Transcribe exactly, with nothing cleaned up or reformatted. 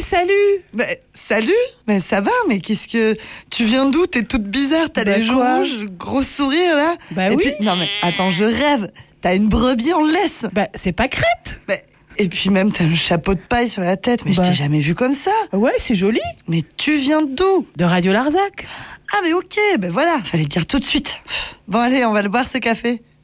salut. Bah, salut. Mais ça va, mais qu'est-ce que... Tu viens d'où? T'es toute bizarre, t'as Bah, les joues quoi rouges, gros sourire, là. Bah Et oui. puis, non mais, attends, je rêve. T'as une brebis en laisse. Bah, c'est pas Crête. Bah, et puis même, t'as un chapeau de paille sur la tête. Mais Bah. je t'ai jamais vu comme ça. Ouais, c'est joli. Mais tu viens d'où? De Radio Larzac. Ah mais ok, ben voilà, fallait le dire tout de suite. Bon allez, on va le boire ce café.